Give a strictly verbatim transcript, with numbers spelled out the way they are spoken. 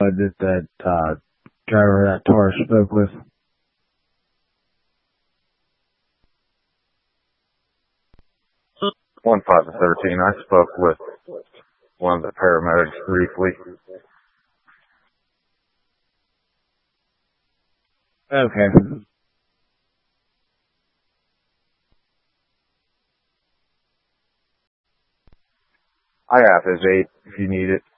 that that uh, driver that Taurus spoke with? One five to thirteen. I spoke with one of the paramedics briefly. Okay. I have his aid if you need it.